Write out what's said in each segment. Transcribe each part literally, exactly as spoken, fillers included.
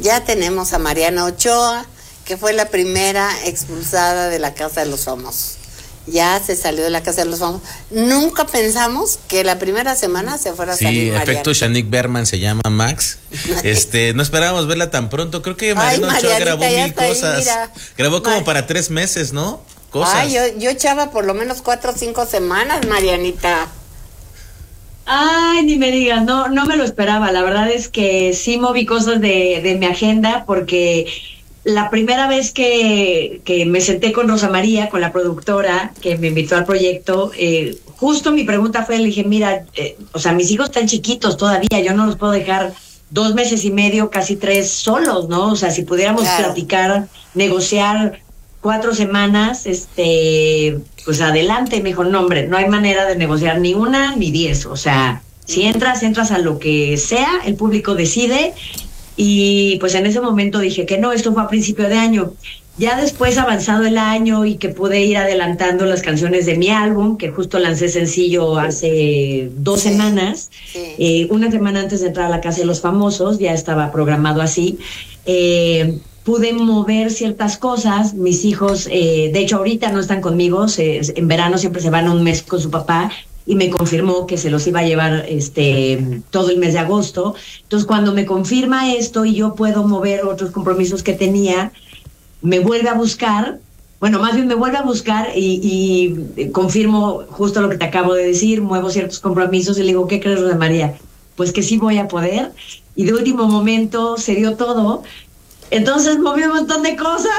Ya tenemos a Mariana Ochoa, que fue la primera expulsada de la Casa de los Famosos. Ya se salió de la Casa de los Famosos. Nunca pensamos que la primera semana se fuera a sí, salir Mariana. Sí, efecto Shanique Berman se llama Max. Este, no esperábamos verla tan pronto. Creo que Mariana Ochoa grabó mil cosas. Ahí, grabó como Mar... para tres meses, ¿no? Cosas. Ay, yo, yo echaba por lo menos cuatro o cinco semanas, Marianita. Ay, ni me digas, no, no me lo esperaba. La verdad es que sí moví cosas de, de mi agenda, porque la primera vez que, que me senté con Rosa María, con la productora que me invitó al proyecto, eh, justo mi pregunta fue, le dije, mira, eh, o sea, mis hijos están chiquitos todavía, yo no los puedo dejar dos meses y medio, casi tres, solos, ¿no? O sea, si pudiéramos claro. platicar, negociar cuatro semanas, este, pues adelante. Me dijo, no, hombre, no hay manera de negociar ni una ni diez. O sea, si entras, entras a lo que sea, el público decide. Y pues en ese momento dije que no, esto fue a principio de año. Ya después, avanzado el año y que pude ir adelantando las canciones de mi álbum, que justo lancé sencillo hace dos sí. semanas, sí. Eh, una semana antes de entrar a la Casa de los Famosos, ya estaba programado así. Eh, pude mover ciertas cosas. Mis hijos, eh, de hecho ahorita no están conmigo, se, en verano siempre se van un mes con su papá, y me confirmó que se los iba a llevar este todo el mes de agosto. Entonces cuando me confirma esto y yo puedo mover otros compromisos que tenía, me vuelve a buscar, bueno, más bien me vuelve a buscar y, y confirmo justo lo que te acabo de decir, muevo ciertos compromisos y le digo, ¿qué crees, Rosa María? Pues que sí voy a poder. Y de último momento se dio todo. Entonces moví un montón de cosas.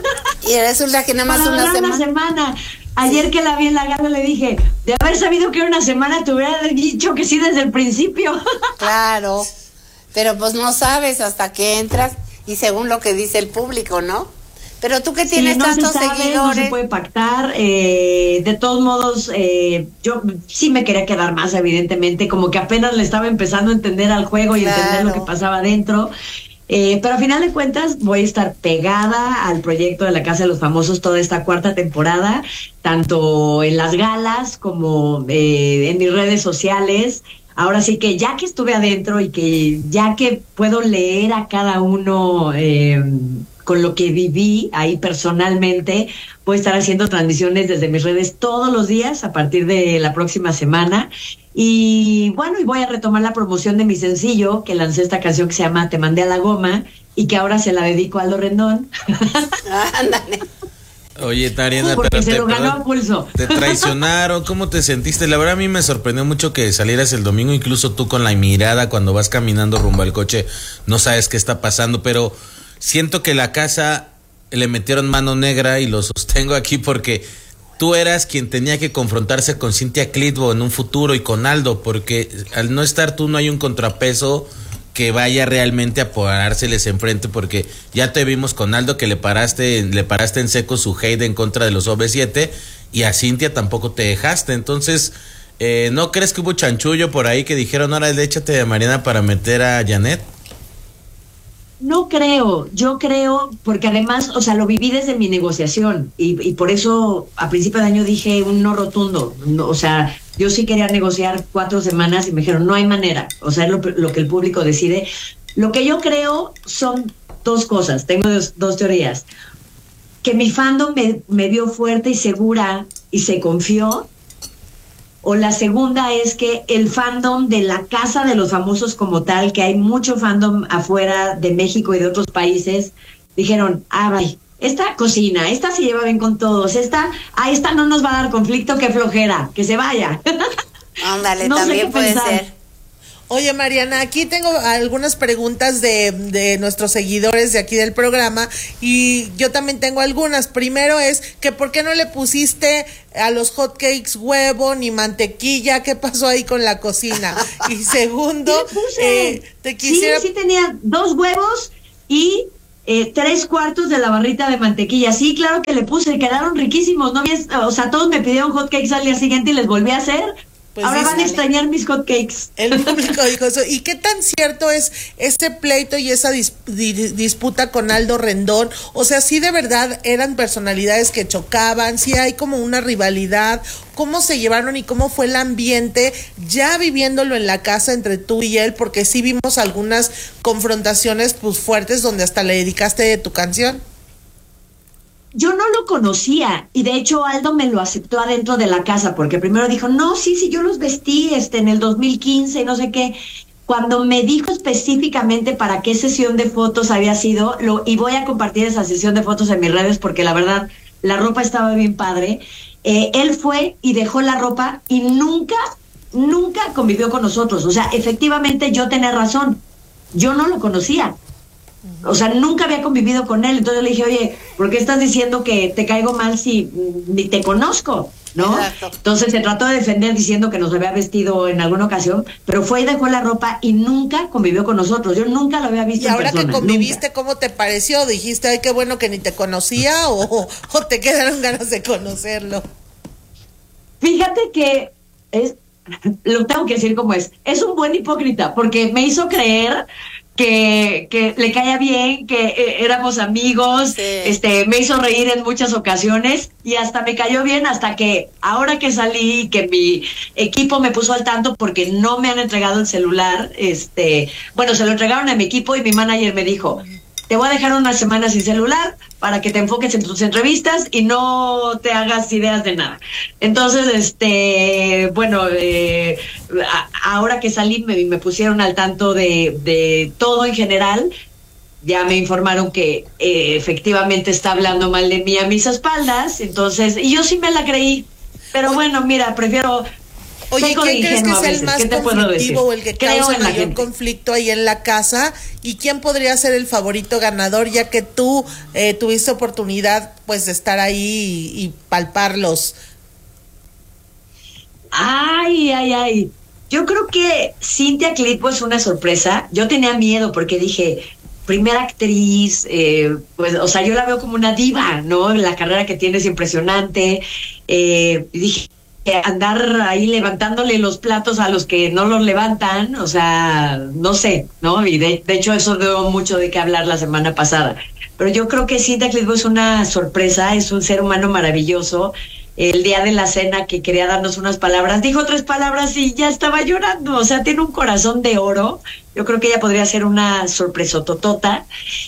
Y resulta que nada más Para una semana. una semana. Ayer sí. que la vi en la gala le dije, de haber sabido que era una semana te hubiera dicho que sí desde el principio. Claro, pero pues no sabes hasta que entras y según lo que dice el público, ¿no? Pero tú que tienes sí, no tantos se sabe, seguidores. No se puede pactar. Eh, de todos modos, eh, yo sí me quería quedar más, evidentemente, como que apenas le estaba empezando a entender al juego y claro. entender lo que pasaba dentro. Eh, pero a final de cuentas voy a estar pegada al proyecto de la Casa de los Famosos toda esta cuarta temporada, tanto en las galas como eh, en mis redes sociales. Ahora sí que ya que estuve adentro y que ya que puedo leer a cada uno eh, con lo que viví ahí personalmente, voy a estar haciendo transmisiones desde mis redes todos los días a partir de la próxima semana. Y bueno, y voy a retomar la promoción de mi sencillo, que lancé esta canción que se llama Te mandé a la goma, y que ahora se la dedico a Aldo Rendón. Ándale. Oye, Mariana, porque pero se te, lo ganó a pulso. Te traicionaron, ¿cómo te sentiste? La verdad a mí me sorprendió mucho que salieras el domingo, incluso tú con la mirada cuando vas caminando rumbo al coche, no sabes qué está pasando, pero siento que la casa le metieron mano negra y lo sostengo aquí porque tú eras quien tenía que confrontarse con Cynthia Clitbo en un futuro y con Aldo, porque al no estar tú no hay un contrapeso que vaya realmente a parárseles enfrente, porque ya te vimos con Aldo que le paraste, le paraste en seco su hate en contra de los O V siete, y a Cynthia tampoco te dejaste. Entonces, eh, ¿no crees que hubo chanchullo por ahí que dijeron, ahora échate de Mariana para meter a Janet? No creo, yo creo, porque además, o sea, lo viví desde mi negociación y, y por eso a principio de año dije un no rotundo, no, o sea, yo sí quería negociar cuatro semanas y me dijeron, no hay manera, o sea, es lo, lo que el público decide. Lo que yo creo son dos cosas, tengo dos, dos teorías, que mi fandom me, me vio fuerte y segura y se confió. O la segunda es que el fandom de la Casa de los Famosos como tal, que hay mucho fandom afuera de México y de otros países, dijeron, ah, vaya, esta cocina, esta se lleva bien con todos, esta, ah, esta no nos va a dar conflicto, qué flojera, que se vaya. Ándale, no también puede pensar. ser. Oye, Mariana, aquí tengo algunas preguntas de, de nuestros seguidores de aquí del programa y yo también tengo algunas. Primero es que ¿por qué no le pusiste a los hotcakes huevo ni mantequilla? ¿Qué pasó ahí con la cocina? Y segundo, eh, te quisiera... Sí, sí tenía dos huevos y eh, tres cuartos de la barrita de mantequilla. Sí, claro que le puse, quedaron riquísimos. No, o sea, todos me pidieron hotcakes al día siguiente y les volví a hacer. Pues Ahora dice, van a extrañar mis hotcakes. el público dijo eso. ¿Y qué tan cierto es ese pleito y esa dis- di- disputa con Aldo Rendón? O sea, sí de verdad eran personalidades que chocaban, sí hay como una rivalidad. ¿Cómo se llevaron y cómo fue el ambiente ya viviéndolo en la casa entre tú y él? Porque sí vimos algunas confrontaciones pues fuertes donde hasta le dedicaste tu canción. Yo no lo conocía y de hecho Aldo me lo aceptó adentro de la casa porque primero dijo, no, sí, sí, yo los vestí este, en el dos mil quince y no sé qué. Cuando me dijo específicamente para qué sesión de fotos había sido, lo, y voy a compartir esa sesión de fotos en mis redes porque la verdad la ropa estaba bien padre, eh, él fue y dejó la ropa y nunca, nunca convivió con nosotros. O sea, efectivamente yo tenía razón, yo no lo conocía. O sea, nunca había convivido con él. Entonces le dije, oye, ¿por qué estás diciendo que te caigo mal si ni te conozco? ¿No? Exacto. Entonces se trató de defender diciendo que nos había vestido en alguna ocasión, pero fue y dejó la ropa y nunca convivió con nosotros. Yo nunca lo había visto Y en ahora persona, que conviviste, nunca. ¿cómo te pareció? ¿Dijiste, ay, qué bueno que ni te conocía o, o te quedaron ganas de conocerlo? Fíjate que es, lo tengo que decir como es, es un buen hipócrita, porque me hizo creer que, que le caía bien, que eh, éramos amigos, Sí. este, me hizo reír en muchas ocasiones y hasta me cayó bien hasta que ahora que salí, que mi equipo me puso al tanto porque no me han entregado el celular, este, bueno, se lo entregaron a mi equipo y mi manager me dijo, te voy a dejar una semana sin celular para que te enfoques en tus entrevistas y no te hagas ideas de nada. Entonces, este, bueno, eh, a, ahora que salí me, me pusieron al tanto de, de todo en general. Ya me informaron que eh, efectivamente está hablando mal de mí a mis espaldas. Entonces, y yo sí me la creí. Pero bueno, mira, prefiero... Oye, peco de ¿quién crees que ingenua a es el veces, más ¿qué te puedo decir? conflictivo o el que Creo causa en la mayor gente. conflicto ahí en la casa? ¿Y quién podría ser el favorito ganador, ya que tú eh, tuviste oportunidad pues de estar ahí y, y palparlos? Ay, ay, ay. Yo creo que Cintia Clitbo es una sorpresa. Yo tenía miedo porque dije, primera actriz, eh, pues, o sea, yo la veo como una diva, ¿no? La carrera que tiene es impresionante. Eh, y dije, andar ahí levantándole los platos a los que no los levantan, o sea, no sé, ¿no? Y de, de hecho eso dio mucho de qué hablar la semana pasada. Pero yo creo que Cintia Clitbo es una sorpresa, es un ser humano maravilloso. El día de la cena que quería darnos unas palabras, dijo tres palabras y ya estaba llorando, o sea, tiene un corazón de oro. Yo creo que ella podría ser una sorpresototota.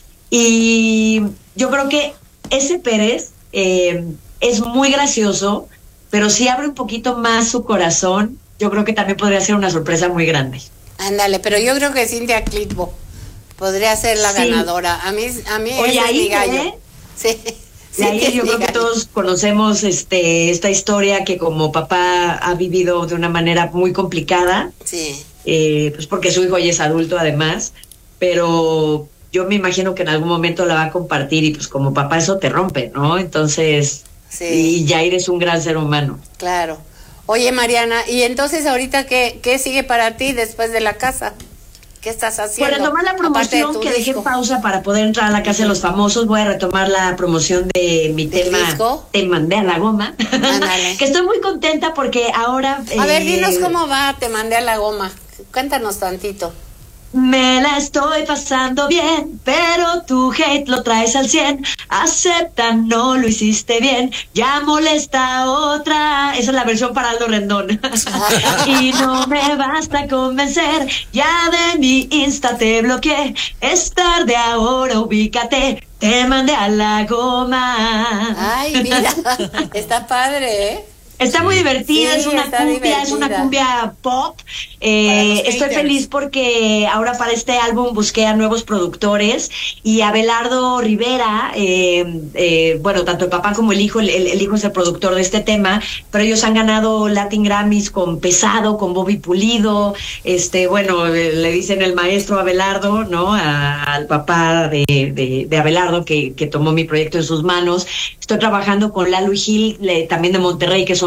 Y yo creo que ese Pérez eh, es muy gracioso, pero si abre un poquito más su corazón, yo creo que también podría ser una sorpresa muy grande. Ándale, pero yo creo que Cintia Clitbo podría ser la Sí. ganadora. A mí, a mí Oye, ese es ahí, mi gallo. ¿eh? Sí. De ahí Cintia es yo mi creo que gallo. todos conocemos este esta historia que como papá ha vivido de una manera muy complicada, Sí. eh, pues porque su hijo ya es adulto además, pero yo me imagino que en algún momento la va a compartir y pues como papá eso te rompe, ¿no? Entonces, Sí. y Jair es un gran ser humano. Claro. Oye, Mariana, ¿y entonces ahorita qué, qué sigue para ti después de la casa? ¿Qué estás haciendo? Por retomar la Aparte de promoción tu que dejé disco. en pausa para poder entrar a la Casa de los Famosos, voy a retomar la promoción de mi ¿Del tema, disco? Te mandé a la goma, Ándale. que estoy muy contenta porque ahora... A ver, eh, dinos cómo va, te mandé a la goma. Cuéntanos tantito. Me la estoy pasando bien, pero tu hate lo traes al cien. Acepta, no lo hiciste bien, ya molesta a otra. Esa es la versión para Aldo Rendón. Y no me basta convencer, ya de mi Insta te bloqueé. Es tarde ahora, ubícate, te mandé a la goma. Ay, mira, está padre, ¿eh? Está muy divertida, Sí, es una está cumbia, es una divertida. cumbia pop. Para Eh, los estoy haters. feliz porque ahora para este álbum busqué a nuevos productores y Abelardo Rivera, eh, eh, bueno, tanto el papá como el hijo, el, el hijo es el productor de este tema, pero ellos han ganado Latin Grammys con Pesado, con Bobby Pulido, este, bueno, eh, le dicen el maestro Abelardo, ¿no? A- al papá de, de, de Abelardo que, que tomó mi proyecto en sus manos. Estoy trabajando con Lalo y Gil, le- también de Monterrey, que son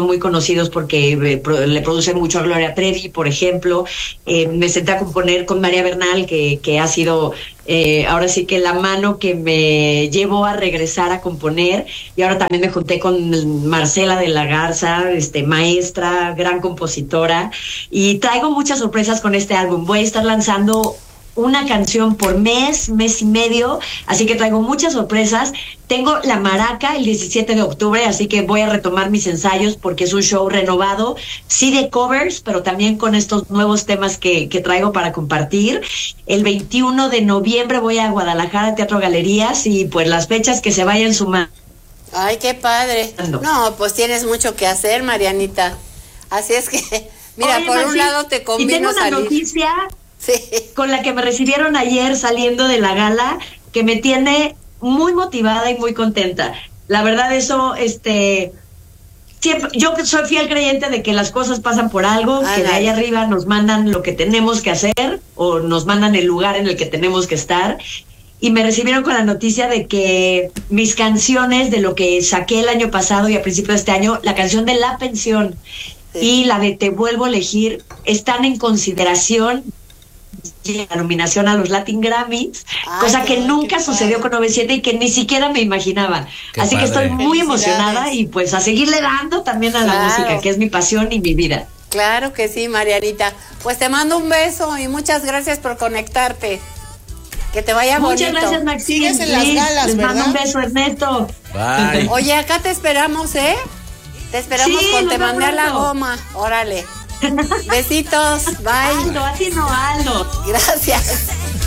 son muy conocidos porque eh, pro, le producen mucho a Gloria Trevi, por ejemplo. Eh, me senté a componer con María Bernal, que, que ha sido eh, ahora sí que la mano que me llevó a regresar a componer, y ahora también me junté con Marcela de la Garza, este, maestra, gran compositora, y traigo muchas sorpresas con este álbum. Voy a estar lanzando una canción por mes, mes y medio, así que traigo muchas sorpresas. Tengo La Maraca el diecisiete de octubre, así que voy a retomar mis ensayos porque es un show renovado, sí de covers, pero también con estos nuevos temas que, que traigo para compartir. El veintiuno de noviembre voy a Guadalajara, Teatro Galerías, y pues las fechas que se vayan sumando. Ay, qué padre. No, pues tienes mucho que hacer, Marianita. Así es que, mira, Oye, por Maxi, un lado te convino y tengo una salir. noticia Sí. con la que me recibieron ayer saliendo de la gala, que me tiene muy motivada y muy contenta. La verdad, eso, este, siempre, yo soy fiel creyente de que las cosas pasan por algo, Ay, que de ay. ahí arriba nos mandan lo que tenemos que hacer o nos mandan el lugar en el que tenemos que estar. Y me recibieron con la noticia de que mis canciones de lo que saqué el año pasado y a principio de este año, la canción de La Pensión Sí. y la de Te Vuelvo a Elegir, están en consideración la nominación a los Latin Grammys, Ay, cosa que qué- nunca qué sucedió padre. con noventa y siete y que ni siquiera me imaginaba. Qué Así que padre. estoy muy Felicidades. emocionada y pues a seguirle dando también a la Claro. música, que es mi pasión y mi vida. Claro que sí, Marianita. Pues te mando un beso y muchas gracias por conectarte. Que te vaya Muchas bonito. gracias, Maxine. Sigues en las Liz, galas, les mando un ¿verdad? beso, Ernesto. Bye. Oye, acá te esperamos, ¿eh? Te esperamos Sí, con nos Te vemos mandé a la pronto. goma. Órale. Besitos. Bye. Aldo, a ti no, Aldo. Gracias.